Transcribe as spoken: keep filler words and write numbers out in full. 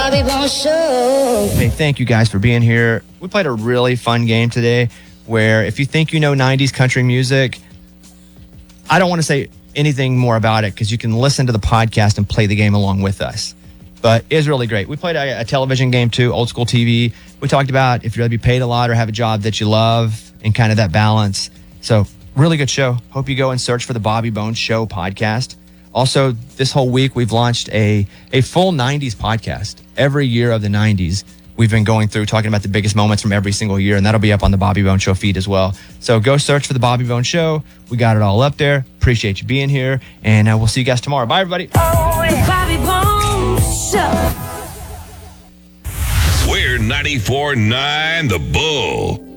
Bobby Bones Show. Hey, thank you guys for being here. We played a really fun game today where if you think you know nineties country music, I don't want to say anything more about it because you can listen to the podcast and play the game along with us. But it was really great. We played a, a television game too, old school T V. We talked about if you'd rather be paid a lot or have a job that you love and kind of that balance. So really good show. Hope you go and search for the Bobby Bones Show podcast. Also, this whole week, we've launched a, a full nineties podcast. Every year of the nineties, we've been going through talking about the biggest moments from every single year, and that'll be up on the Bobby Bones Show feed as well. So go search for the Bobby Bones Show. We got it all up there. Appreciate you being here, and uh, we'll see you guys tomorrow. Bye, everybody. Oh, it's Bobby Bones Show. We're ninety-four point nine The Bull.